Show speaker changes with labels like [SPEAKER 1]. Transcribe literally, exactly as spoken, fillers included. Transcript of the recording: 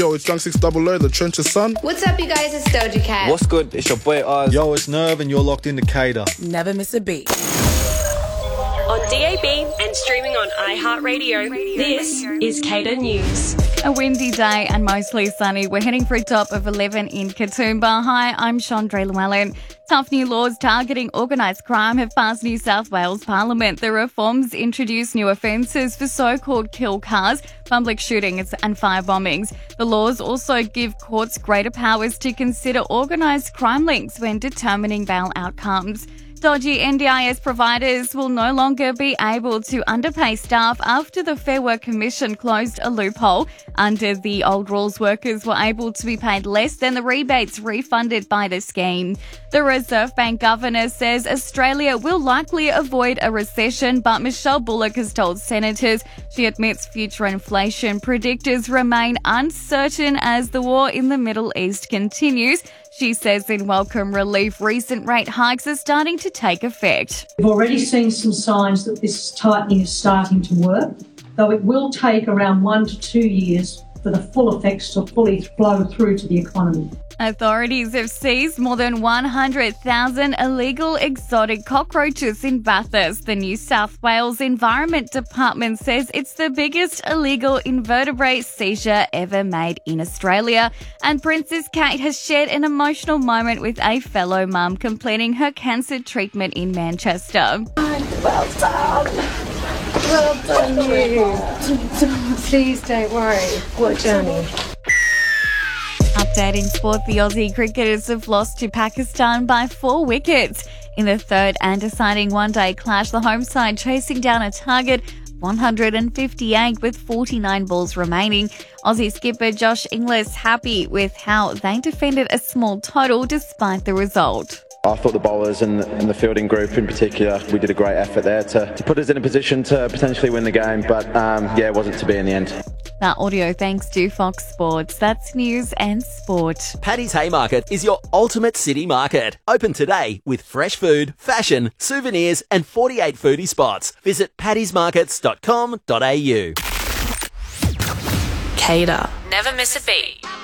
[SPEAKER 1] Yo, it's Drunk Six Double O, the Trench's son.
[SPEAKER 2] What's up, you guys? It's Doja Cat.
[SPEAKER 3] What's good? It's your boy Oz.
[SPEAKER 4] Yo, it's Nerve, and you're locked into Cater.
[SPEAKER 5] Never miss a beat.
[SPEAKER 6] On D A B and streaming on iHeartRadio, this is Cater News.
[SPEAKER 7] A windy day and mostly sunny. We're heading for a top of eleven in Katoomba. Hi, I'm Chandra Llewellyn. Tough new laws targeting organised crime have passed New South Wales Parliament. The reforms introduce new offences for so-called kill cars, public shootings and fire bombings. The laws also give courts greater powers to consider organised crime links when determining bail outcomes. Dodgy N D I S providers will no longer be able to underpay staff after the Fair Work Commission closed a loophole. Under the old rules, workers were able to be paid less than the rebates refunded by the scheme. The Reserve Bank governor says Australia will likely avoid a recession, but Michelle Bullock has told senators she admits future inflation predictors remain uncertain as the war in the Middle East continues. She says in welcome relief, recent rate hikes are starting to take effect.
[SPEAKER 8] We've already seen some signs that this tightening is starting to work, though it will take around one to two years for the full effects to fully flow through to the economy.
[SPEAKER 7] Authorities have seized more than one hundred thousand illegal exotic cockroaches in Bathurst. The New South Wales Environment Department says it's the biggest illegal invertebrate seizure ever made in Australia. And Princess Kate has shared an emotional moment with a fellow mum completing her cancer treatment in Manchester.
[SPEAKER 2] Well done. Well done, you. Please don't worry. What journey?
[SPEAKER 7] Updating sport, the Aussie cricketers have lost to Pakistan by four wickets. In the third and deciding one-day clash, the home side chasing down a target one hundred fifty-eight with forty-nine balls remaining. Aussie skipper Josh Inglis happy with how they defended a small total despite the result.
[SPEAKER 9] I thought the bowlers and, and the fielding group in particular, we did a great effort there to, to put us in a position to potentially win the game, but um, yeah, it wasn't to be in the end.
[SPEAKER 7] That audio thanks to Fox Sports. That's news and sport.
[SPEAKER 10] Paddy's Haymarket is your ultimate city market. Open today with fresh food, fashion, souvenirs and forty-eight foodie spots. Visit paddys markets dot com dot a u.
[SPEAKER 6] Cater. Never miss a beat.